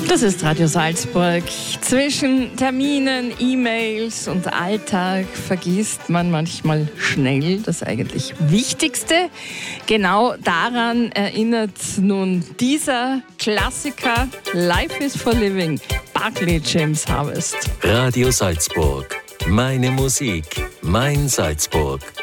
Das ist Radio Salzburg. Zwischen Terminen, E-Mails und Alltag vergisst man manchmal schnell das eigentlich Wichtigste. Genau daran erinnert nun dieser Klassiker Life is for Living, Buckley James Harvest. Radio Salzburg. Meine Musik, mein Salzburg.